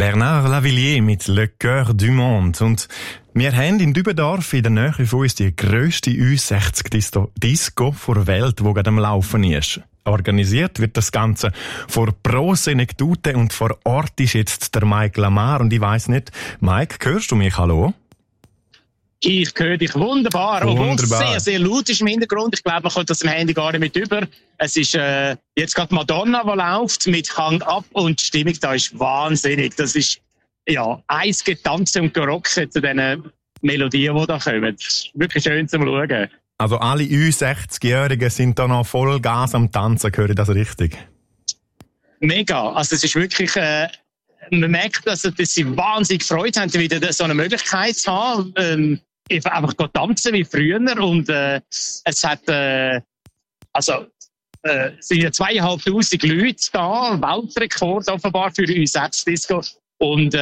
Bernard Lavilliers mit Le Cœur du Monde. Und wir haben in Dübendorf in der Nähe von uns die grösste U60-Disco der Welt, die gerade am Laufen ist. Organisiert wird das Ganze vor Pro Senectute und vor Ort ist jetzt der Mike Lamar. Und ich weiss nicht, Mike, hörst du mich? Hallo? Ich höre dich wunderbar, obwohl es sehr, sehr laut ist im Hintergrund. Ich glaube, man kommt das im Handy gar nicht mit über. Es ist jetzt gerade Madonna, die läuft mit Hang Up und die Stimmung da ist wahnsinnig. Das ist ja eins getanzt und gerockt zu diesen Melodien, die da kommen. Wirklich schön zum Schauen. Also alle U60-Jährigen sind da noch voll Gas am Tanzen, höre ich das richtig? Mega, also es ist wirklich... man merkt, dass sie wahnsinnig gefreut haben, wieder so eine Möglichkeit zu haben. Einfach tanzen wie früher. Und es hat, sind ja 2500 Leute da, Weltrekord offenbar für uns U6-Disco. Und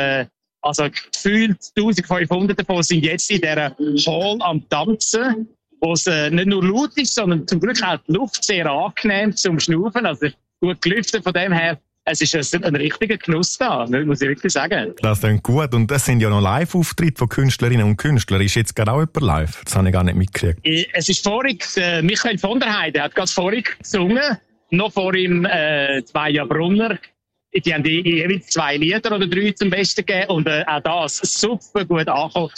gefühlt 1500 davon sind jetzt in dieser Hall am Tanzen, wo es nicht nur laut ist, sondern zum Glück auch die Luft sehr angenehm zum Schnaufen. Also gut gelüftet von dem her. Es ist ein richtiger Genuss da, muss ich wirklich sagen. Das klingt gut. Und das sind ja noch Live-Auftritte von Künstlerinnen und Künstlern. Ist jetzt gerade auch jemand live? Das habe ich gar nicht mitgekriegt. Es ist vorig, Michael von der Heide hat gerade vorig gesungen. Noch vor ihm Maja Brunner. Die haben jeweils 2 Lieder oder 3 zum Besten gegeben. Und auch das super gut angekommen.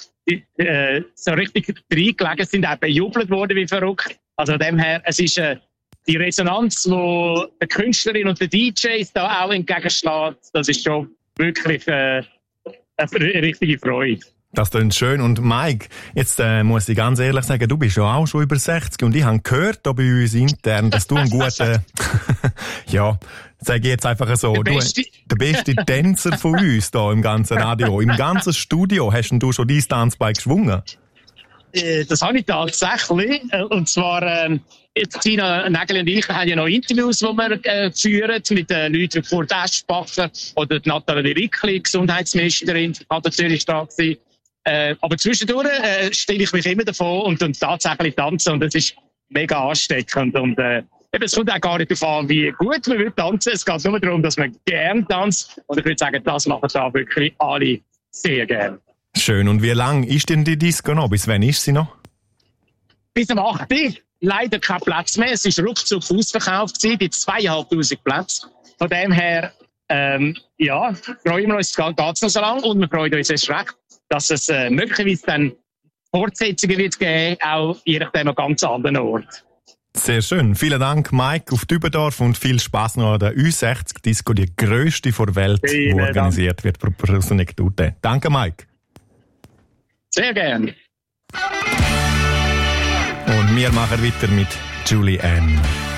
So richtig reingelegen sind, auch bejubelt worden wie verrückt. Also von dem her, es ist... die Resonanz, die der Künstlerin und der DJs da auch entgegenschlägt, das ist schon wirklich eine richtige Freude. Das klingt schön. Und Mike, jetzt muss ich ganz ehrlich sagen, du bist ja auch schon über 60 und ich habe gehört da bei uns intern, dass du einen guten, ja, sage ich jetzt einfach so, der beste Tänzer von uns da im ganzen Radio, im ganzen Studio, hast du schon dein Tanzbein geschwungen? Das habe ich tatsächlich. Und zwar, Tina Nägel und ich haben ja noch Interviews, die wir führen mit den Leuten wie Kurt Eschbacher oder Nathalie Rickli, Gesundheitsministerin, hat natürlich da gewesen. Aber zwischendurch stelle ich mich immer davon und tatsächlich tanzen und das ist mega ansteckend. Und es kommt auch gar nicht darauf an, wie gut man will tanzen. Es geht nur darum, dass man gerne tanzt. Und ich würde sagen, das machen da wirklich alle sehr gerne. Schön. Und wie lang ist denn die Disco noch? Bis wann ist sie noch? Bis am 8. Leider kein Platz mehr. Es war ruckzuck ausverkauft. Die 2500 Plätze. Von dem her, freuen wir uns, geht's noch so lang. Und wir freuen uns erst recht, dass es möglicherweise dann Fortsetzungen wird geben, auch je nachdem an ganz anderen Ort. Sehr schön. Vielen Dank, Mike, auf Dübendorf und viel Spass noch an der U60-Disco, die grösste der Welt, die organisiert wird von Pro Senectute. Danke, Mike. Sehr gern. Und wir machen weiter mit Julie Ann.